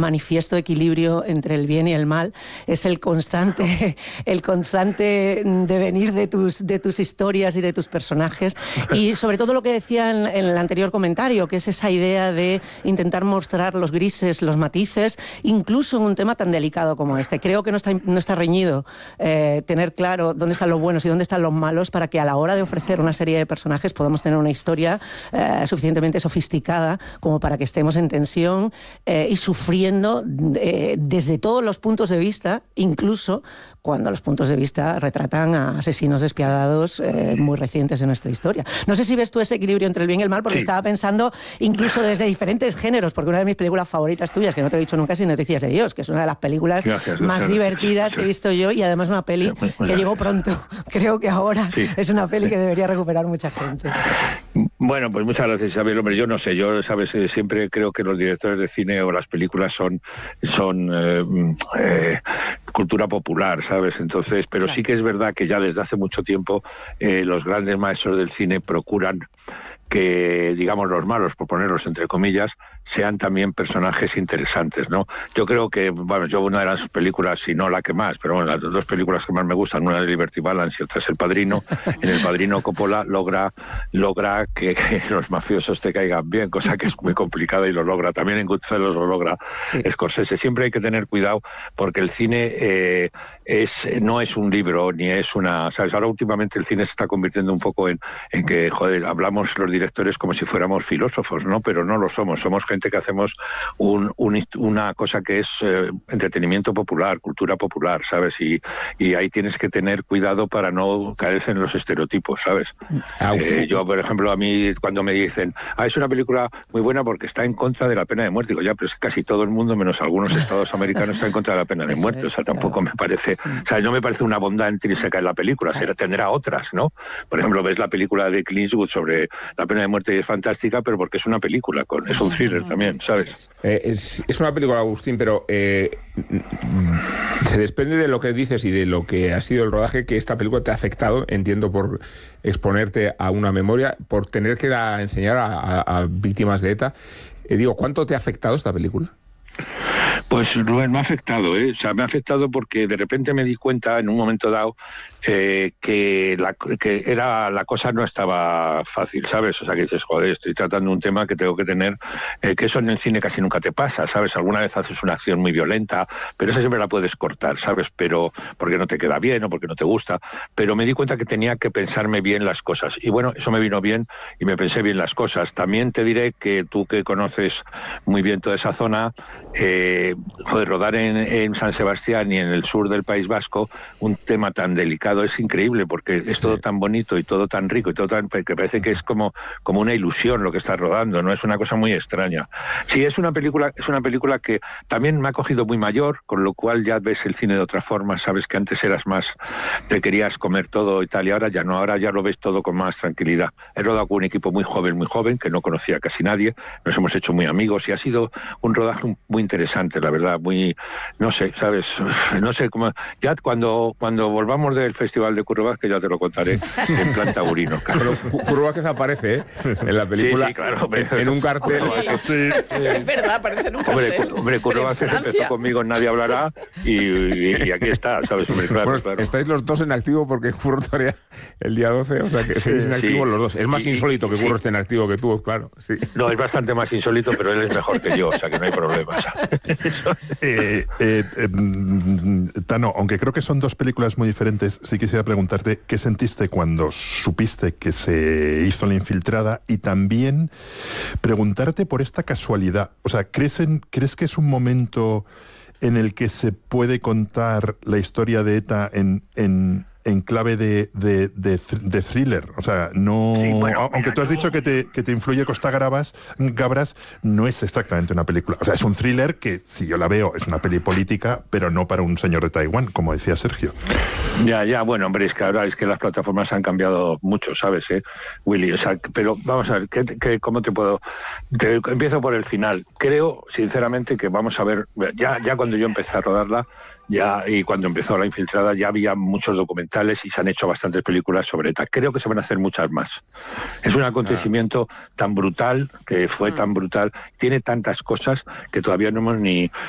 manifiesto equilibrio entre el bien y el mal, es el constante devenir de tus historias y de tus personajes, y sobre todo lo que decía en el anterior comentario, que es esa idea de intentar mostrar los grises, los matices, incluso en un tema tan delicado como este. Creo que no está reñido tener claro dónde están los buenos y dónde están los malos, para que a la hora de ofrecer una serie de personajes podamos tener una historia suficientemente sofisticada como para que estemos en tensión y sufriendo desde todos los puntos de vista, incluso cuando los puntos de vista retratan a asesinos despiadados muy recientes en nuestra historia. No sé si ves tú ese equilibrio entre el bien y el mal, porque estaba pensando incluso desde diferentes géneros, porque una de mis películas favoritas tuyas, que no te he dicho nunca, es Noticias de Dios, que es una de las películas más divertidas que he visto yo, y además una peli que llegó pronto. Creo que ahora es una peli que debería recuperar mucha gente. Bueno, pues muchas gracias, Isabel. Hombre, yo no sé, yo, sabes, siempre creo que los directores de cine o las películas son cultura popular, ¿sabes? Entonces, pero sí que es verdad que ya desde hace mucho tiempo los grandes maestros del cine procuran que, digamos, los malos, por ponerlos entre comillas, sean también personajes interesantes, ¿no? Yo creo que, bueno, yo una de las películas, si no la que más, pero bueno, las dos películas que más me gustan, una es Liberty Balance y otra es El Padrino. En El Padrino Coppola logra que los mafiosos te caigan bien, cosa que es muy complicada, y lo logra. También en Goodfellas lo logra Scorsese. Siempre hay que tener cuidado, porque el cine no es un libro, ni es una... ¿sabes? Ahora últimamente el cine se está convirtiendo un poco en que, joder, hablamos los directores como si fuéramos filósofos, ¿no? Pero no lo somos. Somos gente que hacemos una cosa que es entretenimiento popular, cultura popular, ¿sabes? Y ahí tienes que tener cuidado para no caer en los estereotipos, ¿sabes? Yo, por ejemplo, a mí cuando me dicen, es una película muy buena porque está en contra de la pena de muerte, digo, ya, pero es que casi todo el mundo, menos algunos estados americanos, está en contra de la pena de muerte. O sea, tampoco me parece... O sea, no me parece una bondad intrínseca en la película, tendrá otras, ¿no? Por ejemplo, ves la película de Clint Eastwood sobre la pena de muerte y es fantástica, pero porque es una película, es un thriller también, ¿sabes? Es una película, Agustín, pero se desprende de lo que dices y de lo que ha sido el rodaje, que esta película te ha afectado, entiendo, por exponerte a una memoria, por tener que enseñar a víctimas de ETA. Digo, ¿cuánto te ha afectado esta película? Pues Rubén, me ha afectado, O sea, me ha afectado porque de repente me di cuenta en un momento dado que la cosa no estaba fácil, ¿sabes? O sea, que dices, joder, estoy tratando un tema que tengo que tener, que eso en el cine casi nunca te pasa, ¿sabes? Alguna vez haces una acción muy violenta, pero esa siempre la puedes cortar, ¿sabes? Pero porque no te queda bien o porque no te gusta. Pero me di cuenta que tenía que pensarme bien las cosas. Y bueno, eso me vino bien y me pensé bien las cosas. También te diré que tú, que conoces muy bien toda esa zona, rodar en San Sebastián y en el sur del País Vasco un tema tan delicado es increíble, porque es todo tan bonito y todo tan rico y todo tan, que parece que es como una ilusión lo que estás rodando, ¿no? Es una cosa muy extraña. Sí, es una película que también me ha cogido muy mayor, con lo cual ya ves el cine de otra forma, sabes que antes eras más, te querías comer todo y tal, y ahora ya no, ahora ya lo ves todo con más tranquilidad. He rodado con un equipo muy joven, que no conocía casi nadie, nos hemos hecho muy amigos y ha sido un rodaje muy interesante, la verdad, muy, no sé, ¿sabes? No sé cómo, ya cuando volvamos del Festival de Curro Vázquez ya te lo contaré en plan taurino. Pero Curro Vázquez aparece, en la película, sí, claro, en un cartel. Es verdad, aparece en un cartel. Hombre, Curro Vázquez empezó conmigo en Nadie Hablará y aquí está, ¿sabes? Hombre, claro. Estáis los dos en activo porque Curro estaría el día 12, o sea que seguís en activo los dos. Es más insólito que Curro esté en activo que tú, claro. Sí. No, es bastante más insólito, pero él es mejor que yo, o sea que no hay problema. Tano, aunque creo que son dos películas muy diferentes, sí quisiera preguntarte qué sentiste cuando supiste que se hizo La Infiltrada, y también preguntarte por esta casualidad. O sea, ¿crees que es un momento en el que se puede contar la historia de ETA en clave de thriller? O sea, no... Sí, bueno, aunque tú has dicho que te influye Costa Gabras, no es exactamente una película. O sea, es un thriller que, si yo la veo, es una peli política, pero no para un señor de Taiwán, como decía Sergio. Ya, bueno, hombre, es que ahora las plataformas han cambiado mucho, ¿sabes, Willy? O sea, pero vamos a ver, ¿cómo te puedo...? Empiezo por el final. Creo, sinceramente, que vamos a ver... Ya cuando yo empecé a rodarla, y cuando empezó La Infiltrada ya había muchos documentales y se han hecho bastantes películas sobre ETA. Creo que se van a hacer muchas más. Es un acontecimiento tan brutal, que fue tan brutal, tiene tantas cosas que todavía no hemos ni...